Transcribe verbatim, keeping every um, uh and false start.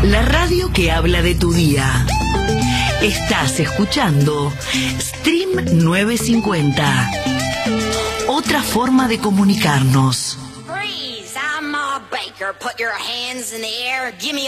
La radio que habla de tu día. Estás escuchando Stream novecientos cincuenta. Otra forma de comunicarnos. Freeze! I'm Ma Baker. Put your hands in the air. Give me